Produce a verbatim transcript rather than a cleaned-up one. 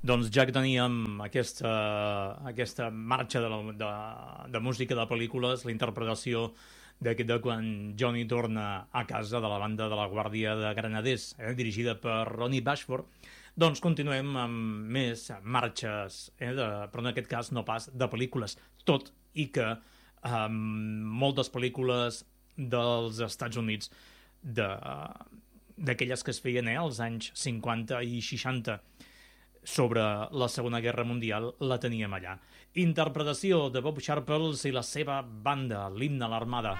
Doncs ja que teníem aquesta, aquesta marxa de, la, de, de música de pel·lícules, la interpretació d'aquest de quan Johnny torna a casa de la banda de la Guàrdia de Granaders, eh, dirigida per Ronnie Bashford, doncs continuem amb més marxes, eh, de, però en aquest cas no pas de pel·lícules, tot i que eh, moltes pel·lícules dels Estats Units de, d'aquelles que es feien eh, als anys cinquanta i seixanta sobre la Segona Guerra Mundial, la teníem allà. Interpretació de Bob Sharples i la seva banda, l'himne a l'Armada.